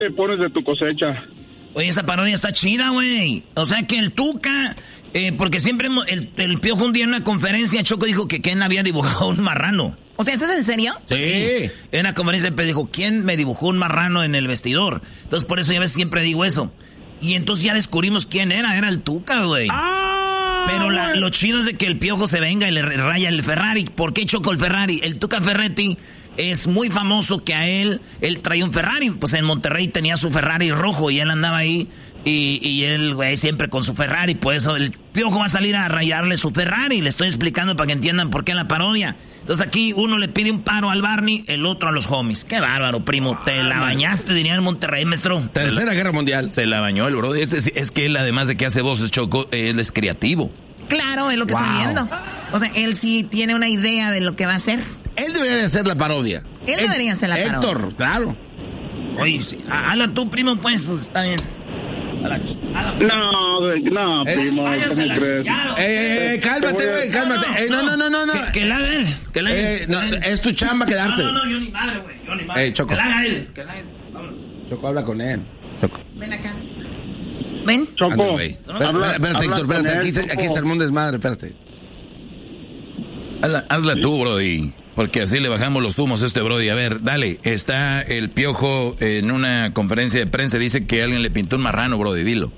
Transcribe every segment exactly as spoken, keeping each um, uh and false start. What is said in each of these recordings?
te pones de tu cosecha? Oye, esa parodia está chida, güey. O sea que el Tuca, eh, porque siempre hemos, el, el Piojo un día en una conferencia, Choco dijo que Ken había dibujado un marrano. O sea, ¿eso es en serio? Sí. sí. En una conferencia dijo, ¿quién me dibujó un marrano en el vestidor? Entonces por eso ya ves, siempre digo eso. Y entonces ya descubrimos quién era, era el Tuca, güey. ¡Ah! Pero la, lo chido es de que el Piojo se venga y le raya el Ferrari. ¿Por qué Choco el Ferrari? El Tuca Ferretti es muy famoso que a él, él traía un Ferrari. Pues en Monterrey tenía su Ferrari rojo y él andaba ahí. Y, y él, güey, siempre con su Ferrari. Por eso el Piojo va a salir a rayarle su Ferrari. Le estoy explicando para que entiendan por qué la parodia. Entonces aquí uno le pide un paro al Barney, el otro a los homies. Qué bárbaro, primo. Te la bañaste, diría en Monterrey, maestro. Tercera Guerra Mundial. Se la bañó el bro. Es, es, es que él, además de que hace voces, Choco, él es creativo. Claro, es lo que wow. estoy viendo. O sea, él sí tiene una idea de lo que va a hacer. Él debería hacer la parodia. Él He- debería hacer la parodia. Héctor, claro. Oye, sí. Habla tú, primo, pues, pues está bien. No, no, primo, ¿cómo crees? Eh, eh, cálmate, güey, cálmate. No, no, eh, no, no, no, no, no. Que, que la haga él, que la haga eh, él. No, es tu chamba quedarte. No, no, no, yo ni madre, güey, yo ni madre. Eh, Choco. Que la haga él, que la haga él. Vámonos. Choco, habla con él. Choco. Ven acá. Ven. Choco. Anda, güey. Espérate, espérate, Héctor, espérate. Aquí, aquí está el mundo desmadre, espérate. Hazla, hazla tú, Brody. Porque así le bajamos los humos a este Brody. A ver, dale. Está el Piojo en una conferencia de prensa. Dice que alguien le pintó un marrano, Brody. Dilo.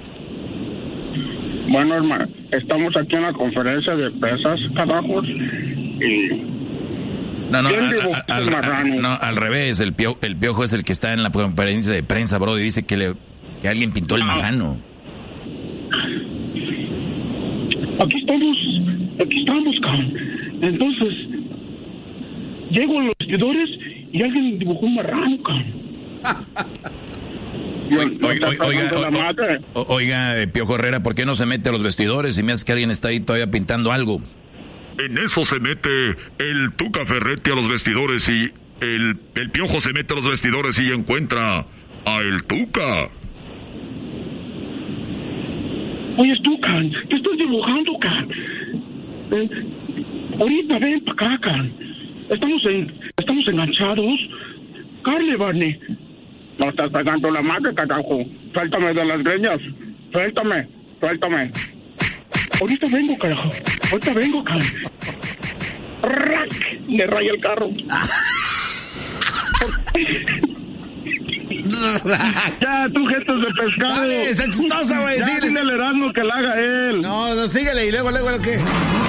Bueno, hermano, estamos aquí en la conferencia de pesas, carajos, y... No, no, ¿quién al, dibujó al, el marrano? al, no, al revés. El piojo, el Piojo es el que está en la conferencia de prensa, Brody. Dice que, le, que alguien pintó el Ah. marrano. Aquí estamos, aquí estamos, cabrón. Entonces, llego a los vestidores y alguien dibujó un marrano, cabrón. Oiga, oiga, oiga, oiga, oiga eh, Piojo Herrera, ¿por qué no se mete a los vestidores y me hace que alguien está ahí todavía pintando algo? En eso se mete el Tuca Ferretti a los vestidores y el, el Piojo se mete a los vestidores y encuentra a el Tuca. Oye, tú, can, ¿qué estás dibujando, can? Eh, ahorita ven para acá, can. Estamos, en, estamos enganchados. Carle, Barney. No estás pegando la madre, carajo. Suéltame de las greñas. Suéltame, suéltame. Ahorita vengo, carajo. Ahorita vengo, can. ¡Rac! Le raya el carro. Ya, tú, gestos de pescado. Dale, está chistosa, güey. Ya, dile al Erasmo que la haga él. No, no, síguele y luego, luego, ¿lo qué?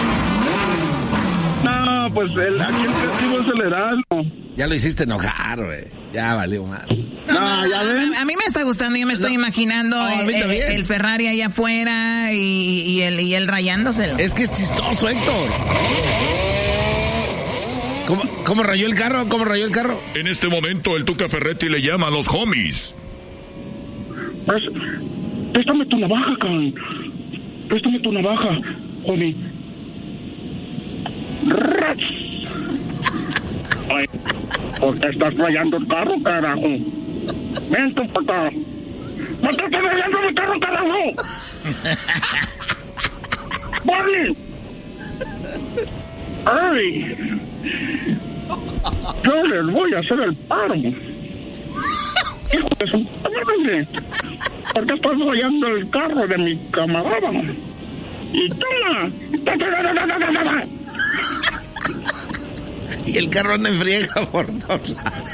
No, pues el, aquí el festivo es el Erasmo. Ya lo hiciste enojar, güey. Ya valió mal. No, no, ya ven. A, a mí me está gustando, yo me estoy no. imaginando no, el, el, el Ferrari allá afuera y, y, el, y él rayándoselo. Es que es chistoso, Héctor. ¿Cómo, ¿Cómo rayó el carro? ¿Cómo rayó el carro? En este momento el Tuca Ferretti le llama a los homies. Pues, préstame tu navaja, can. Préstame tu navaja, homie. Ay, ¿por qué estás rayando el carro, carajo? Ven tú para acá. ¿Por qué estás rayando mi carro, carajo? ¡Barney! ¡Ay! Yo les voy a hacer el paro. Hijo de su madre. ¿Por qué estás rayando el carro de mi camarada? Y toma. Y el carro anda en friega por todos lados.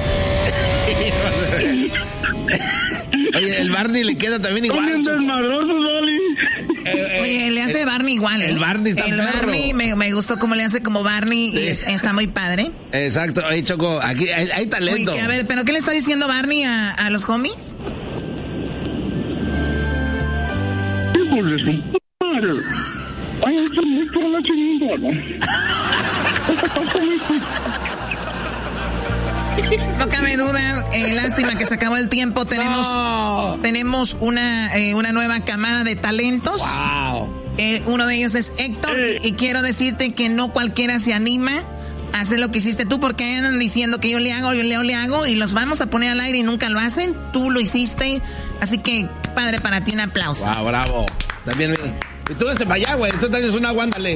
Oye, el Barney le queda también igual. Son bien desmadrosos, Oli. Eh, Oye, le hace eh, Barney igual. El ¿eh? Barney está El perro. Barney me, me gustó cómo le hace como Barney. Sí. Y es, está muy padre. Exacto. Oye, Choco, aquí hay, hay talento. Oye, a ver, ¿pero qué le está diciendo Barney a, a los homies? Hijos de su madre. Ay, eso muy por la chingada. No cabe duda, eh, lástima que se acabó el tiempo. Tenemos, no. tenemos una, eh, una nueva camada de talentos. Wow. Eh, uno de ellos es Héctor, eh. y, y quiero decirte que no cualquiera se anima a hacer lo que hiciste tú, porque andan diciendo que yo le hago, yo le hago, le hago, y los vamos a poner al aire y nunca lo hacen. Tú lo hiciste, así que padre para ti, un aplauso. Wow, bravo. También, y tú desde para allá, güey, tú traes una agua, ándale.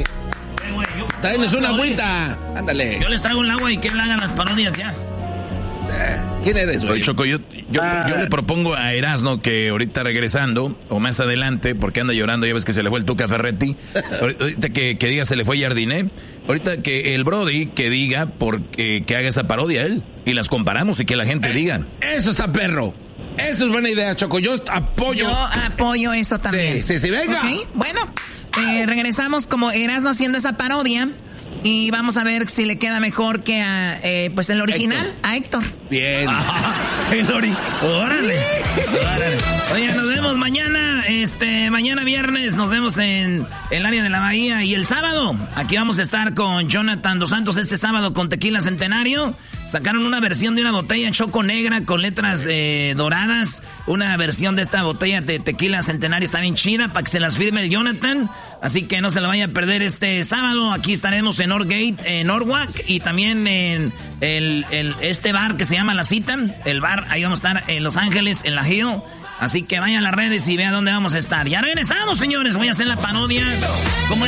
Traes una agüita, ándale. Yo les traigo el agua y que él haga las parodias ya. Eh, ¿Quién eres, güey? Oye, Choco, yo, yo, Ah. yo le propongo a Erasno que ahorita regresando, o más adelante, porque anda llorando, ya ves que se le fue el Tuca Ferretti, ahorita que, que diga se le fue Jardiné, ahorita que el Brody que diga porque, que haga esa parodia él, y las comparamos y que la gente diga. Eso está perro. Eso es buena idea, Choco. Yo apoyo. Yo apoyo eso también. Sí, sí, sí, venga. Ok, bueno, eh, regresamos como Erasmo haciendo esa parodia. Y vamos a ver si le queda mejor que a, eh, pues el original, Héctor. a Héctor. Bien. El ori- Órale. Órale. Oye, nos vemos mañana, este, mañana viernes, nos vemos en el área de la Bahía. Y el sábado, aquí vamos a estar con Jonathan Dos Santos este sábado con Tequila Centenario. Sacaron una versión de una botella Choco negra con letras eh, doradas. Una versión de esta botella de Tequila Centenario está bien chida para que se las firme el Jonathan. Así que no se lo vaya a perder este sábado. Aquí estaremos en Northgate, en Norwalk y también en el, el, este bar que se llama La Cita. El bar, ahí vamos a estar en Los Ángeles, en la Hill. Así que vayan a las redes y vean dónde vamos a estar. Ya regresamos, señores. Voy a hacer la parodia. Como